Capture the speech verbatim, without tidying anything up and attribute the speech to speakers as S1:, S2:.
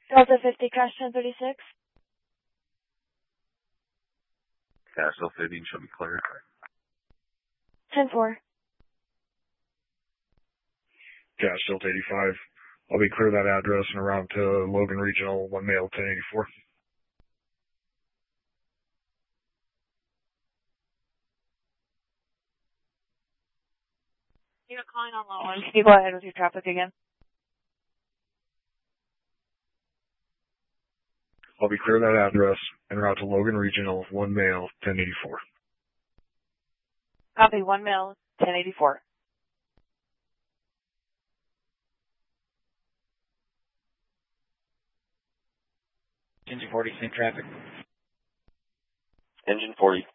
S1: Delta fifty, crash ten thirty-six.
S2: Castle fifty should be clear.
S1: ten four.
S3: Gas Delta eighty-five. I'll be clear that address and around to Logan Regional, one male, ten eighty-four.
S1: You're calling on low one. Can you go ahead with your traffic again?
S3: I'll be clear that address and route to Logan Regional, one male, ten eighty-four.
S1: Copy, one male, ten eighty-four.
S4: Engine forty, same traffic.
S2: Engine forty.